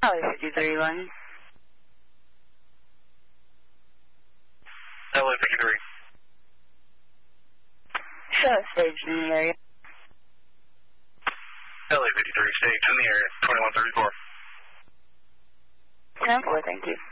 LA 53 line. LA 53. Show staged in the area. LA 53 staged in the area, 2134. 10-4, thank you.